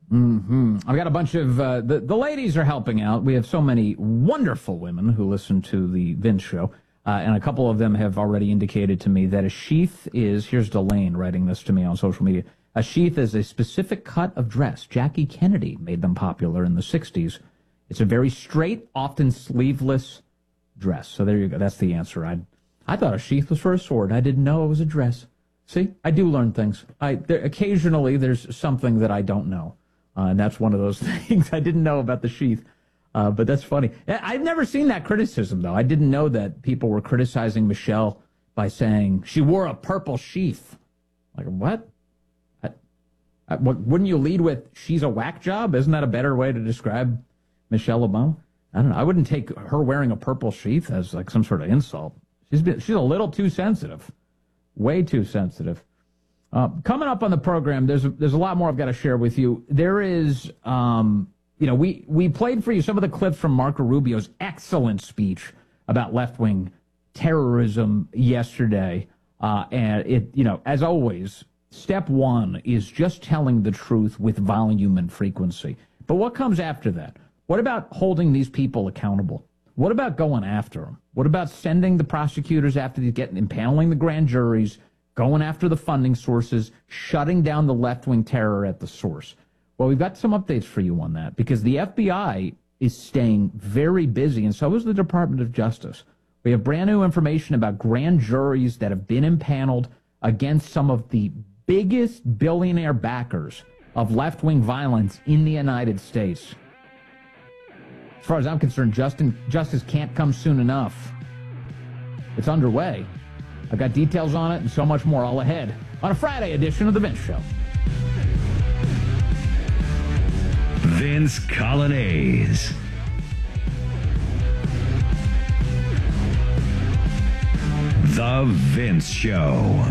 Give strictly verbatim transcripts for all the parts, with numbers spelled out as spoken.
Mm-hmm. I've got a bunch of, uh, the, the ladies are helping out. We have so many wonderful women who listen to the Vince Show, uh, and a couple of them have already indicated to me that a sheath is, here's Delane writing this to me on social media, a sheath is a specific cut of dress. Jackie Kennedy made them popular in the sixties. It's a very straight, often sleeveless dress. So there you go. That's the answer. I I thought a sheath was for a sword. I didn't know it was a dress. See, I do learn things. I there, occasionally there's something that I don't know. Uh, and that's one of those things I didn't know about the sheath. Uh, but that's funny. I've never seen that criticism, though. I didn't know that people were criticizing Michelle by saying she wore a purple sheath. Like, what? I, I, what wouldn't you lead with, she's a whack job? Isn't that a better way to describe Michelle Obama? I don't know. I wouldn't take her wearing a purple sheath as like some sort of insult. She's been, she's a little too sensitive. Way too sensitive. Uh, coming up on the program, there's a, there's a lot more I've got to share with you. There is, um, you know, we, we played for you some of the clips from Marco Rubio's excellent speech about left-wing terrorism yesterday. Uh, and it, you know, as always, step one is just telling the truth with volume and frequency. But what comes after that? What about holding these people accountable? What about going after them? What about sending the prosecutors after these, getting, impaneling the grand juries, going after the funding sources, shutting down the left-wing terror at the source? Well, we've got some updates for you on that because the F B I is staying very busy, and so is the Department of Justice. We have brand new information about grand juries that have been impaneled against some of the biggest billionaire backers of left-wing violence in the United States. As far as I'm concerned, Justin, justice can't come soon enough. It's underway. I've got details on it and so much more all ahead on a Friday edition of The Vince Show. Vince Colonnese. The Vince Show.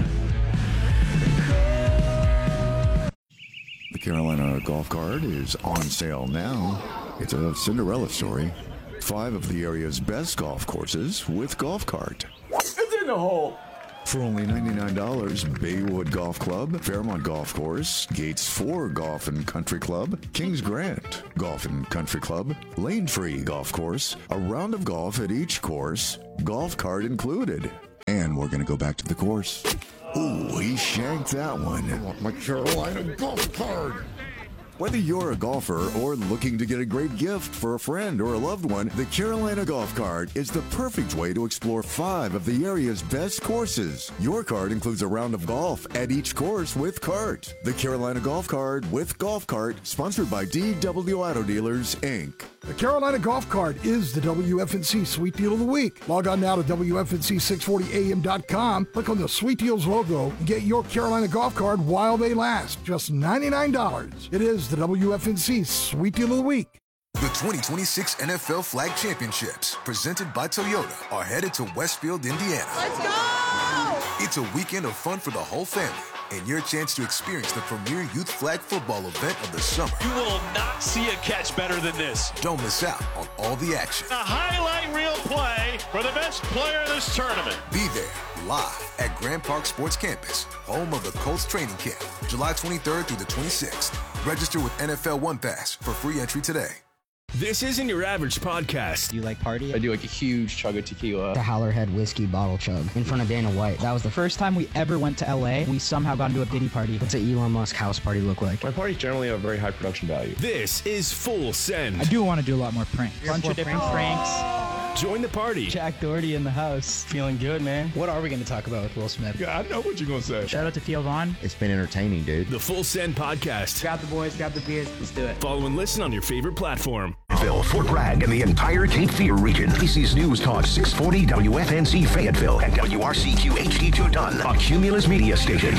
The Carolina Golf Cart is on sale now. It's a Cinderella story. Five of the area's best golf courses with Golf Cart. It's in the hole. For only ninety-nine dollars, Baywood Golf Club, Fairmont Golf Course, Gates four Golf and Country Club, Kings Grant Golf and Country Club, Lane Tree Golf Course, a round of golf at each course, Golf Cart included. And we're going to go back to the course. Ooh, he shanked that one. I want my Carolina Golf Cart. Whether you're a golfer or looking to get a great gift for a friend or a loved one, the Carolina Golf Cart is the perfect way to explore five of the area's best courses. Your cart includes a round of golf at each course with cart. The Carolina Golf Cart with Golf Cart, sponsored by D W Auto Dealers, Incorporated. The Carolina Golf Cart is the W F N C Sweet Deal of the Week. Log on now to W F N C six forty A M dot com, click on the Sweet Deals logo, and get your Carolina Golf Cart while they last. Just ninety-nine dollars. It is the W F N C Sweet Deal of the Week. The twenty twenty-six N F L Flag Championships, presented by Toyota, are headed to Westfield, Indiana. Let's go! It's a weekend of fun for the whole family, and your chance to experience the premier youth flag football event of the summer. You will not see a catch better than this. Don't miss out on all the action. A highlight reel play for the best player in this tournament. Be there, live at Grand Park Sports Campus, home of the Colts training camp, July twenty-third through the twenty-sixth. Register with N F L One Pass for free entry today. This isn't your average podcast. Do you like party? I do like a huge chug of tequila. The Howlerhead whiskey bottle chug in front of Dana White. That was the first time we ever went to L A. We somehow got into a Diddy party. What's an Elon Musk house party look like? My parties generally have a very high production value. This is Full Send. I do want to do a lot more pranks. Bunch of different pranks. Join the party. Jack Doherty in the house. Feeling good, man. What are we going to talk about with Will Smith? Yeah, I know what you're going to say. Shout out to Theo Vaughn. It's been entertaining, dude. The Full Send Podcast. Grab the boys, grab the beers. Let's do it. Follow and listen on your favorite platform. Fayetteville, Fort Bragg, and the entire Cape Fear region. This is News Talk six forty W F N C Fayetteville and W R C Q H D two Dunn, a Cumulus media station.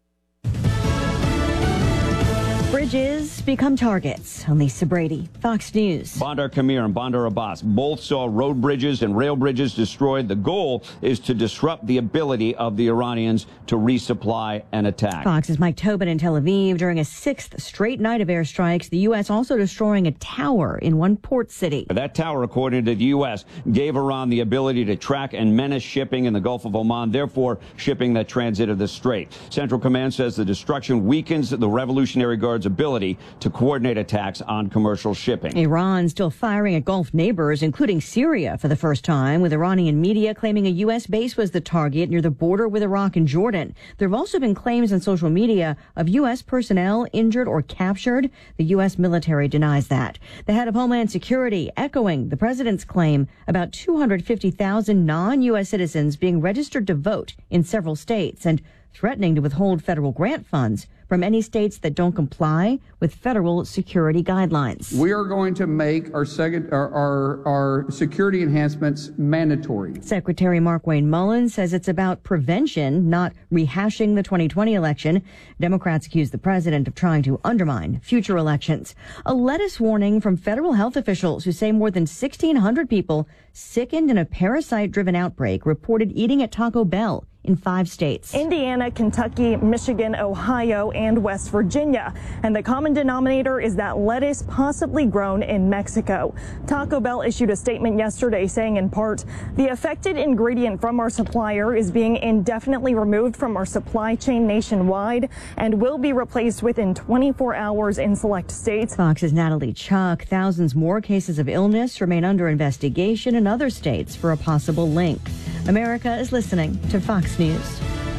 Bridges become targets. Lisa Brady, Fox News. Bandar Kamir and Bandar Abbas both saw road bridges and rail bridges destroyed. The goal is to disrupt the ability of the Iranians to resupply and attack. Fox's Mike Tobin in Tel Aviv. During a sixth straight night of airstrikes, the U S also destroying a tower in one port city. That tower, according to the U S, gave Iran the ability to track and menace shipping in the Gulf of Oman, therefore shipping that transited the strait. Central Command says the destruction weakens the Revolutionary Guard's ability ability to coordinate attacks on commercial shipping. Iran still firing at Gulf neighbors, including Syria for the first time, with Iranian media claiming a U S base was the target near the border with Iraq and Jordan. There have also been claims on social media of U S personnel injured or captured. The U S military denies that. The head of Homeland Security echoing the president's claim about two hundred fifty thousand non-U S citizens being registered to vote in several states and threatening to withhold federal grant funds from any states that don't comply with federal security guidelines. We are going to make our, second, our, our, our security enhancements mandatory. Secretary Markwayne Mullins says it's about prevention, not rehashing the twenty twenty election. Democrats accuse the president of trying to undermine future elections. A lettuce warning from federal health officials who say more than sixteen hundred people sickened in a parasite-driven outbreak reported eating at Taco Bell in five states. Indiana, Kentucky, Michigan, Ohio, and West Virginia. And the common denominator is that lettuce possibly grown in Mexico. Taco Bell issued a statement yesterday saying in part, the affected ingredient from our supplier is being indefinitely removed from our supply chain nationwide and will be replaced within twenty-four hours in select states. Fox's Natalie Chuck. Thousands more cases of illness remain under investigation in other states for a possible link. America is listening to Fox News.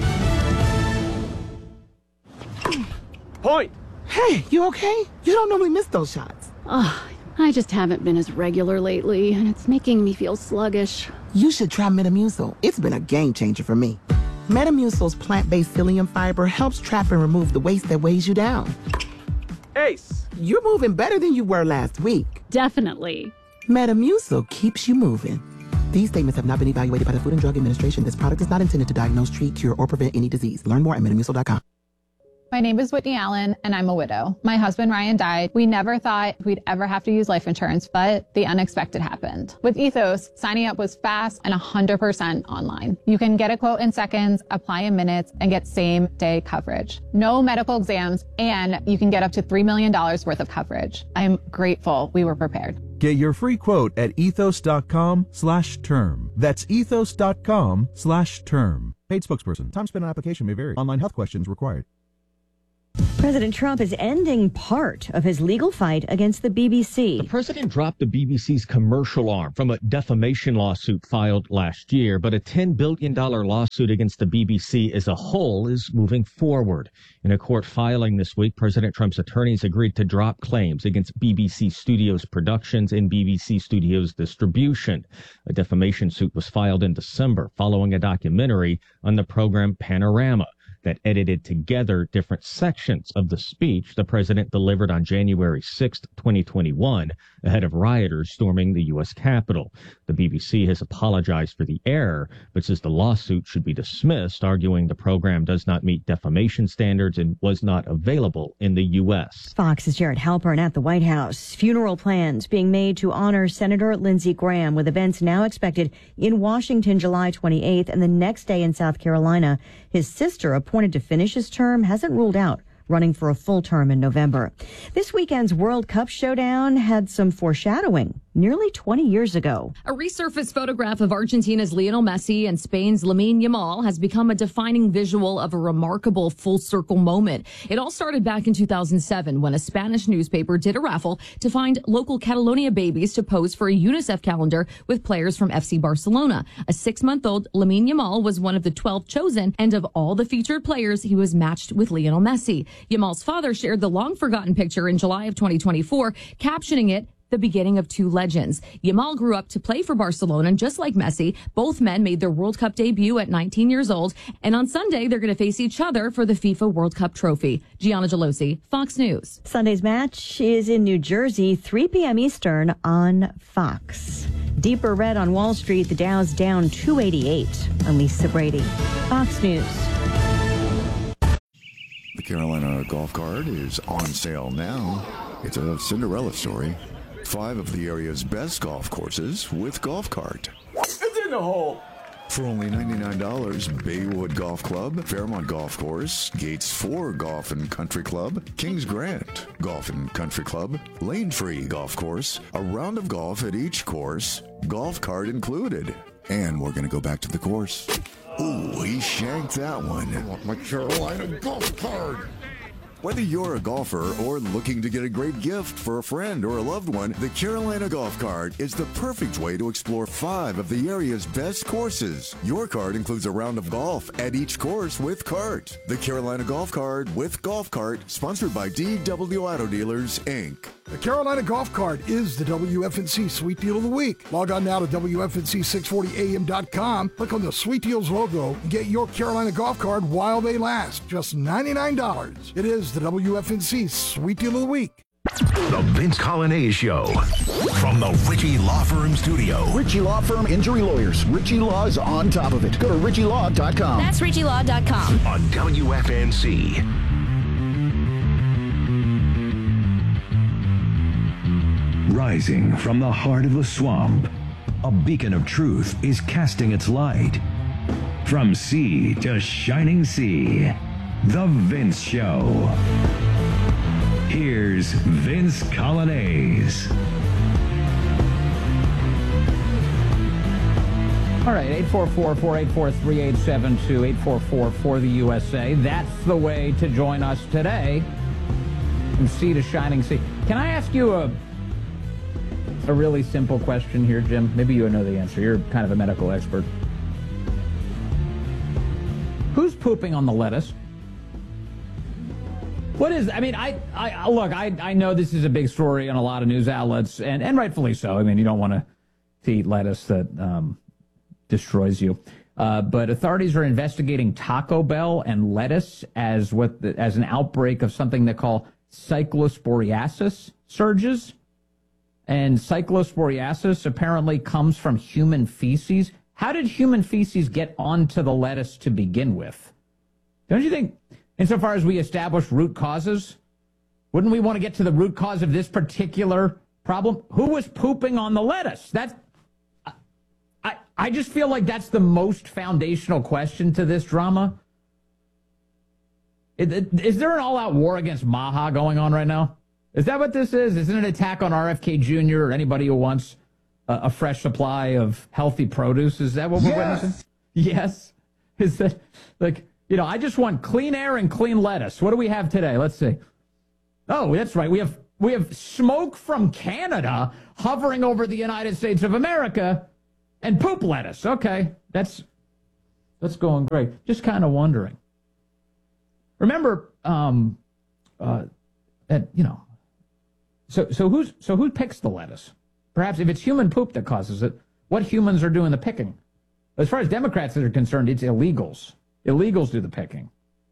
Point! Hey, you okay? You don't normally miss those shots. Oh, I just haven't been as regular lately, and it's making me feel sluggish. You should try Metamucil. It's been a game changer for me. Metamucil's plant-based psyllium fiber helps trap and remove the waste that weighs you down. Ace! You're moving better than you were last week. Definitely. Metamucil keeps you moving. These statements have not been evaluated by the Food and Drug Administration. This product is not intended to diagnose, treat, cure, or prevent any disease. Learn more at metamucil dot com. My name is Whitney Allen, and I'm a widow. My husband, Ryan, died. We never thought we'd ever have to use life insurance, but the unexpected happened. With Ethos, signing up was fast and one hundred percent online. You can get a quote in seconds, apply in minutes, and get same-day coverage. No medical exams, and you can get up to three million dollars worth of coverage. I'm grateful we were prepared. Get your free quote at ethos.com slash term. That's ethos.com slash term. Paid spokesperson. Time spent on application may vary. Online health questions required. President Trump is ending part of his legal fight against the B B C. The president dropped the B B C's commercial arm from a defamation lawsuit filed last year, but a ten billion dollars lawsuit against the B B C as a whole is moving forward. In a court filing this week, President Trump's attorneys agreed to drop claims against B B C Studios Productions and B B C Studios Distribution. A defamation suit was filed in December following a documentary on the program Panorama that edited together different sections of the speech the president delivered on January sixth, twenty twenty-one, ahead of rioters storming the U S Capitol. The B B C has apologized for the error, but says the lawsuit should be dismissed, arguing the program does not meet defamation standards and was not available in the U S. Fox's Jared Halpern at the White House. Funeral plans being made to honor Senator Lindsey Graham, with events now expected in Washington July twenty-eighth and the next day in South Carolina. His sister, appointed to finish his term, hasn't ruled out running for a full term in November. This weekend's World Cup showdown had some foreshadowing nearly twenty years ago. A resurfaced photograph of Argentina's Lionel Messi and Spain's Lamine Yamal has become a defining visual of a remarkable full-circle moment. It all started back in two thousand seven when a Spanish newspaper did a raffle to find local Catalonia babies to pose for a UNICEF calendar with players from F C Barcelona. A six-month-old Lamine Yamal was one of the twelve chosen, and of all the featured players, he was matched with Lionel Messi. Yamal's father shared the long-forgotten picture in July of twenty twenty-four, captioning it, "The beginning of two legends." Yamal grew up to play for Barcelona, and just like Messi, both men made their World Cup debut at nineteen years old. And on Sunday, they're going to face each other for the FIFA World Cup trophy. Gianna Gelosi, Fox News. Sunday's match is in New Jersey, three p.m. Eastern on Fox. Deeper red on Wall Street, the Dow's down two eighty-eight. I'm Lisa Brady, Fox News. The Carolina Golf Card is on sale now. It's a Cinderella story. Five of the area's best golf courses with Golf Cart. It's in the hole. For only ninety-nine dollars, Baywood Golf Club, Fairmont Golf Course, Gates four Golf and Country Club, Kings Grant Golf and Country Club, Lane Free Golf Course, a round of golf at each course, Golf Cart included. And we're going to go back to the course. Ooh, he shanked that one. I want my Carolina Golf Card. Whether you're a golfer or looking to get a great gift for a friend or a loved one, the Carolina Golf Cart is the perfect way to explore five of the area's best courses. Your cart includes a round of golf at each course with cart. The Carolina Golf Cart with Golf Cart, sponsored by D W Auto Dealers, Incorporated. The Carolina Golf Cart is the W F N C Sweet Deal of the Week. Log on now to W F N C six forty A M dot com, click on the Sweet Deals logo, and get your Carolina Golf Cart while they last. Just ninety-nine dollars. It is the W F N C Sweet Deal of the Week. The Vince Colonnese Show from the Ritchie Law Firm Studio. Ritchie Law Firm Injury Lawyers. Ritchie Law is on top of it. Go to Ritchie Law dot com. That's Ritchie Law dot com. On W F N C. Rising from the heart of the swamp, a beacon of truth is casting its light. From sea to shining sea, The Vince Show. Here's Vince Colonnese. All right, eight four four, four eight four, three eight seven two, eight four four for the U S A. That's the way to join us today. From sea to shining sea. Can I ask you a a really simple question here, Jim? Maybe you know the answer. You're kind of a medical expert. Who's pooping on the lettuce? What is, I mean, I, I look, I, I know this is a big story on a lot of news outlets, and, and rightfully so. I mean, you don't want to, to eat lettuce that um, destroys you. Uh, but authorities are investigating Taco Bell and lettuce as what the, as an outbreak of something they call cyclosporiasis surges. And cyclosporiasis apparently comes from human feces. How did human feces get onto the lettuce to begin with? Don't you think, insofar as we establish root causes, wouldn't we want to get to the root cause of this particular problem? Who was pooping on the lettuce? That's, I, I just feel like that's the most foundational question to this drama. Is there an all-out war against Maha going on right now? Is that what this is? Is it an attack on R F K Junior or anybody who wants a, a fresh supply of healthy produce? Is that what we're Yes. witnessing? Yes. Is that, like, you know, I just want clean air and clean lettuce. What do we have today? Let's see. Oh, that's right. We have we have smoke from Canada hovering over the United States of America and poop lettuce. Okay, that's that's going great. Just kind of wondering. Remember, um, uh, that you know. So so who's so who picks the lettuce? Perhaps if it's human poop that causes it, what humans are doing the picking? As far as Democrats are concerned, it's illegals. Illegals do the picking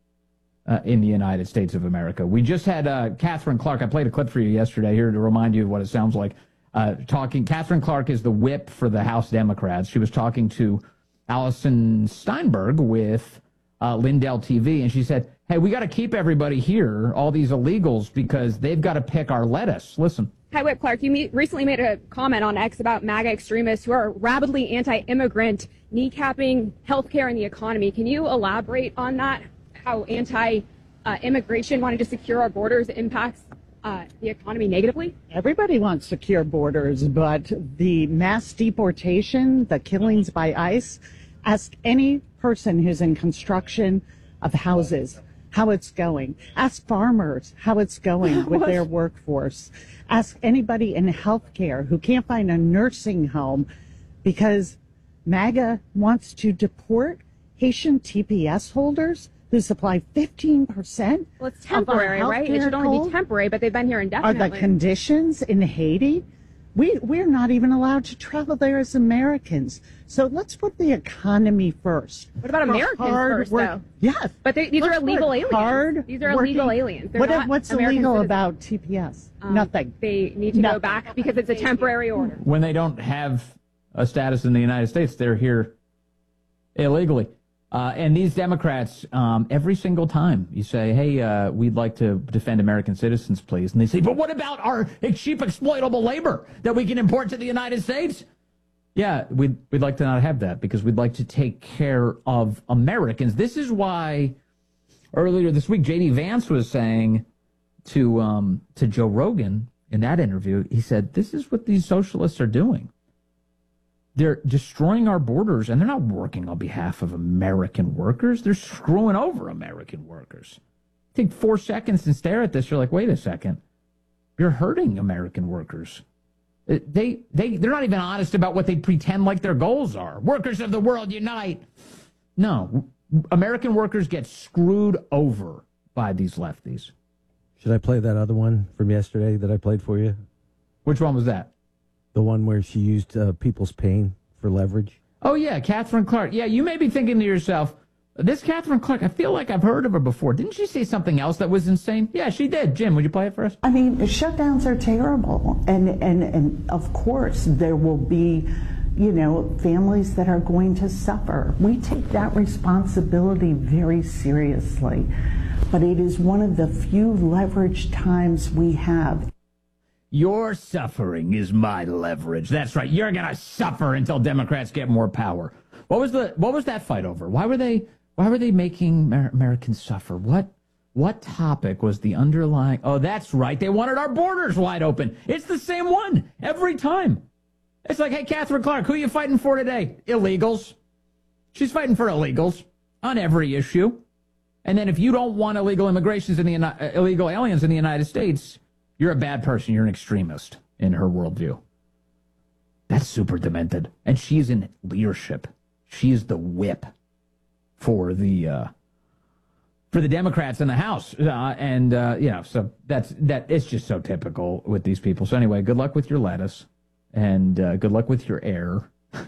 uh, in the United States of America. We just had uh, Catherine Clark. I played a clip for you yesterday here to remind you of what it sounds like. Uh, talking. Catherine Clark is the whip for the House Democrats. She was talking to Allison Steinberg with uh, Lindell T V, and she said, hey, we got to keep everybody here, all these illegals, because they've got to pick our lettuce. Listen. Hi, Whip Clark. You meet, recently made a comment on X about MAGA extremists who are rabidly anti-immigrant, kneecapping healthcare and the economy. Can you elaborate on that? How anti-immigration, uh, wanting to secure our borders, impacts uh, the economy negatively? Everybody wants secure borders, but the mass deportation, the killings by ICE, ask any person who's in construction of houses how it's going. Ask farmers how it's going with their workforce. Ask anybody in healthcare who can't find a nursing home because MAGA wants to deport Haitian T P S holders who supply fifteen percent. Well, it's temporary, right? It should only be temporary, but they've been here indefinitely. Are the conditions in Haiti? We, we're not even allowed to travel there as Americans. So let's put the economy first. What about For Americans hard first, work- though? Yes. But they, these Let's are illegal put aliens. hard These are illegal working- aliens. They're What, not what's American illegal citizens. about T P S? Um, Nothing. They need to Nothing. go back because it's a temporary order. When they don't have a status in the United States, they're here illegally. Uh, and these Democrats, um, every single time you say, hey, uh, we'd like to defend American citizens, please. And they say, but what about our cheap exploitable labor that we can import to the United States? Yeah, we'd, we'd like to not have that because we'd like to take care of Americans. This is why earlier this week, J D Vance was saying to, um, to Joe Rogan in that interview, he said, this is what these socialists are doing. They're destroying our borders, and they're not working on behalf of American workers. They're screwing over American workers. Take four seconds and stare at this. You're like, wait a second. You're hurting American workers. They, they, they're not even honest about what they pretend like their goals are. Workers of the world, unite. No. American workers get screwed over by these lefties. Should I play that other one from yesterday that I played for you? Which one was that? The one where she used uh, people's pain for leverage. Oh, yeah, Catherine Clark. Yeah, you may be thinking to yourself, this Catherine Clark, I feel like I've heard of her before. Didn't she say something else that was insane? Yeah, she did. Jim, would you play it for us? I mean, shutdowns are terrible. And, and, and of course, there will be, you know, families that are going to suffer. We take that responsibility very seriously. But it is one of the few leverage times we have. Your suffering is my leverage. That's right. You're going to suffer until Democrats get more power. What was the what was that fight over? Why were they why were they making Amer- Americans suffer? What what topic was the underlying? Oh, that's right. They wanted our borders wide open. It's the same one every time. It's like, hey, Catherine Clark, who are you fighting for today? Illegals. She's fighting for illegals on every issue. And then if you don't want illegal immigrations in the uh, illegal aliens in the United States, you're a bad person. You're an extremist in her worldview. That's super demented. And she's in leadership. She's the whip for the uh, for the Democrats in the House. Uh, and, uh, you know, so that's that. It's just so typical with these people. So anyway, good luck with your lettuce. And uh, good luck with your air.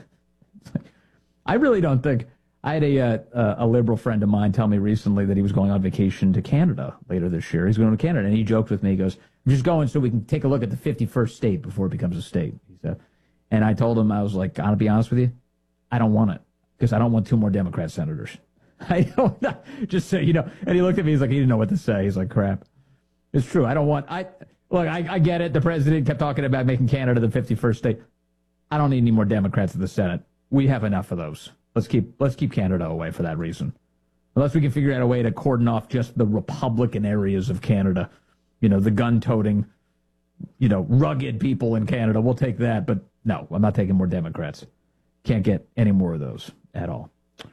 I really don't think... I had a, uh, a liberal friend of mine tell me recently that he was going on vacation to Canada later this year. He's going to Canada, and he joked with me. He goes, I'm just going so we can take a look at the fifty-first state before it becomes a state, he said. And I told him, I was like, I'll be honest with you, I don't want it, because I don't want two more Democrat senators. I don't, just so you know. And he looked at me, he's like, he didn't know what to say. He's like, crap. It's true. I don't want, I look, I, I get it. The president kept talking about making Canada the fifty-first state. I don't need any more Democrats in the Senate. We have enough of those. Let's keep let's keep Canada away for that reason. Unless we can figure out a way to cordon off just the Republican areas of Canada. You know, the gun-toting, you know, rugged people in Canada. We'll take that. But no, I'm not taking more Democrats. Can't get any more of those at all.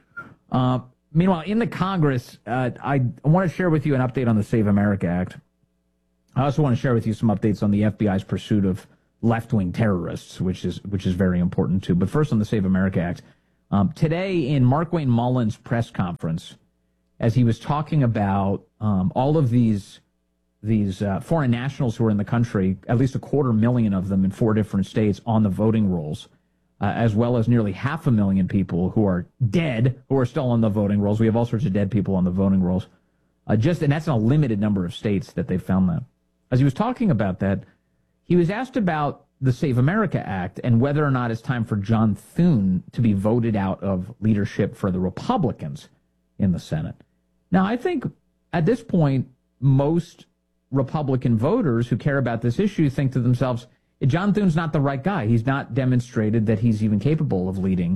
Uh, meanwhile, in the Congress, uh, I want to share with you an update on the Save America Act. I also want to share with you some updates on the F B I's pursuit of left-wing terrorists, which is which is very important too. But first on the Save America Act. Um, today in Markwayne Mullin's press conference, as he was talking about um, all of these these uh, foreign nationals who are in the country, at least a quarter million of them in four different states on the voting rolls, uh, as well as nearly half a million people who are dead, who are still on the voting rolls. We have all sorts of dead people on the voting rolls. Uh, just and that's in a limited number of states that they found that. As he was talking about that, he was asked about the Save America Act and whether or not it's time for John Thune to be voted out of leadership for the Republicans in the Senate. Now, I think at this point, most Republican voters who care about this issue think to themselves, John Thune's not the right guy. He's not demonstrated that he's even capable of leading.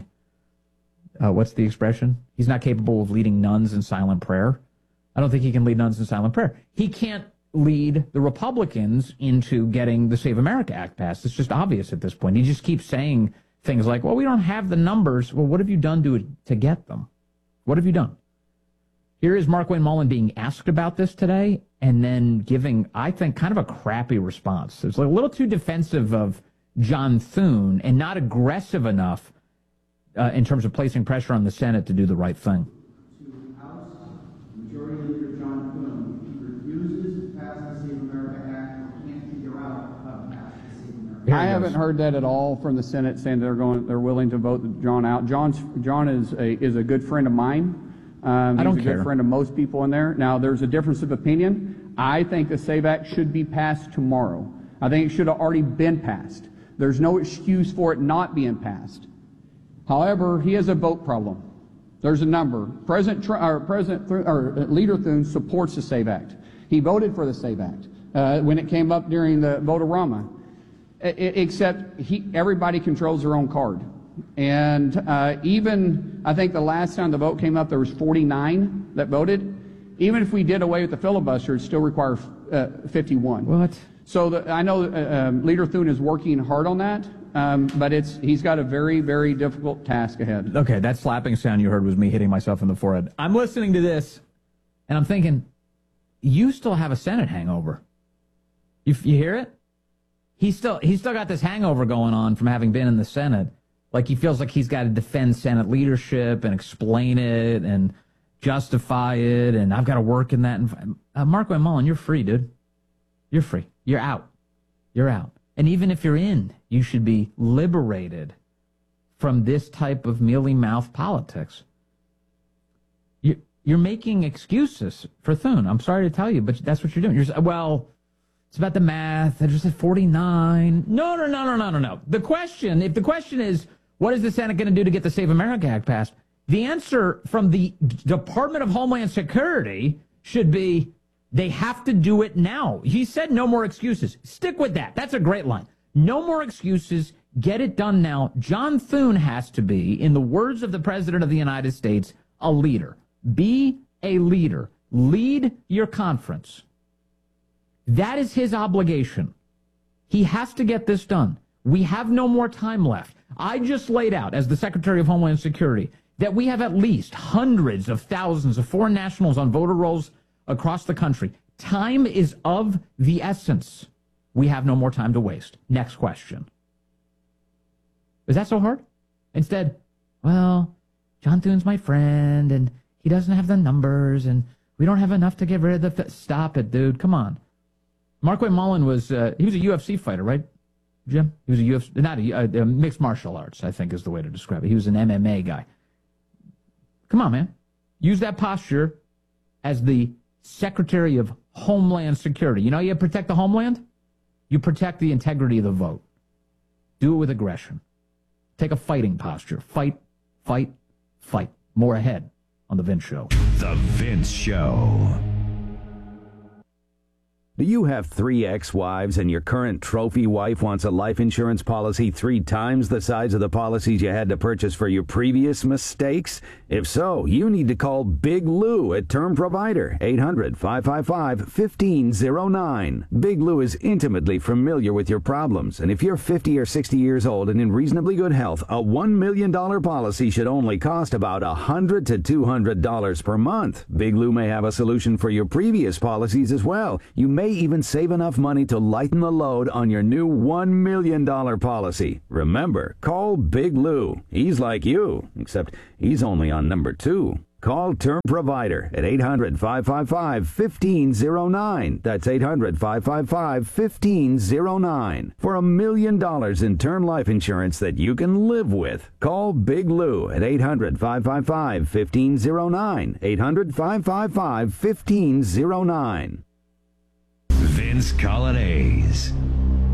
Uh, what's the expression? He's not capable of leading nuns in silent prayer. I don't think he can lead nuns in silent prayer. He can't lead the Republicans into getting the Save America Act passed. It's just obvious at this point. He just keeps saying things like, well, we don't have the numbers. Well, what have you done to to get them? What have you done? Here is Markwayne Mullin being asked about this today and then giving, I think, kind of a crappy response. It's like a little too defensive of John Thune and not aggressive enough uh, in terms of placing pressure on the Senate to do the right thing. I haven't heard that at all from the Senate saying they're going, they're willing to vote John out. John's John is a is a good friend of mine. Um, I don't he's a care. good friend of most people in there. Now, there's a difference of opinion. I think the SAVE Act should be passed tomorrow. I think it should have already been passed. There's no excuse for it not being passed. However, he has a vote problem. There's a number. President Trump, or President or Leader Thune supports the SAVE Act. He voted for the SAVE Act uh, when it came up during the vote-a-rama. Except he, everybody controls their own card. And uh, even, I think the last time the vote came up, there was forty-nine that voted. Even if we did away with the filibuster, it still requires uh, fifty-one. What? So the, I know uh, um, Leader Thune is working hard on that, um, but it's he's got a very, very difficult task ahead. Okay, that slapping sound you heard was me hitting myself in the forehead. I'm listening to this, and I'm thinking, you still have a Senate hangover. You, you hear it? He's still he's still got this hangover going on from having been in the Senate. Like he feels like he's got to defend Senate leadership and explain it and justify it, and I've got to work in that. Uh, Marco Mullen, you're free, dude. You're free. You're out. You're out. And even if you're in, you should be liberated from this type of mealy-mouthed politics. You, you're making excuses for Thune. I'm sorry to tell you, but that's what you're doing. You're well. It's about the math. I just said forty-nine. No, no, no, no, no, no, no. The question, if the question is, what is the Senate going to do to get the Save America Act passed? The answer from the Department of Homeland Security should be, they have to do it now. He said no more excuses. Stick with that. That's a great line. No more excuses. Get it done now. John Thune has to be, in the words of the President of the United States, a leader. Be a leader. Lead your conference. That is his obligation. He has to get this done. We have no more time left. I just laid out, as the Secretary of Homeland Security, that we have at least hundreds of thousands of foreign nationals on voter rolls across the country. Time is of the essence. We have no more time to waste. Next question. Is that so hard? Instead, well, John Thune's my friend, and he doesn't have the numbers, and we don't have enough to get rid of the... F- Stop it, dude. Come on. Markway Mullen was, uh, he was a U F C fighter, right, Jim? He was a U F C, not a, a, a mixed martial arts, I think is the way to describe it. He was an M M A guy. Come on, man. Use that posture as the Secretary of Homeland Security. You know how you protect the homeland? You protect the integrity of the vote. Do it with aggression. Take a fighting posture. Fight, fight, fight. More ahead on The Vince Show. The Vince Show. Do you have three ex-wives and your current trophy wife wants a life insurance policy three times the size of the policies you had to purchase for your previous mistakes? If so, you need to call Big Lou at Term Provider, eight hundred, five five five, one five zero nine. Big Lou is intimately familiar with your problems, and if you're fifty or sixty years old and in reasonably good health, a one million dollars policy should only cost about one hundred to two hundred dollars per month. Big Lou may have a solution for your previous policies as well. You may even save enough money to lighten the load on your new one million dollars policy. Remember, call Big Lou. He's like you, except he's only on number two. Call Term Provider at eight hundred, five five five, one five zero nine. That's eight hundred, five five five, one five zero nine. For a million dollars in term life insurance that you can live with. Call Big Lou at eight hundred, five five five, one five zero nine. eight hundred, five five five, one five zero nine. Vince Colonnese.